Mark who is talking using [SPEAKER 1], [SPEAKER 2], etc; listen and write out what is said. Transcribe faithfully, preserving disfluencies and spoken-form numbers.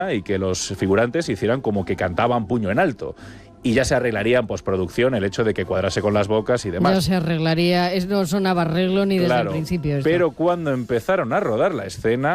[SPEAKER 1] y que los figurantes hicieran como que cantaban puño en alto. Y ya se arreglaría en postproducción el hecho de que cuadrase con las bocas y demás.
[SPEAKER 2] Ya se arreglaría, es, no sonaba arreglo ni desde
[SPEAKER 1] claro,
[SPEAKER 2] el principio. Esto.
[SPEAKER 1] Pero cuando empezaron a rodar la escena,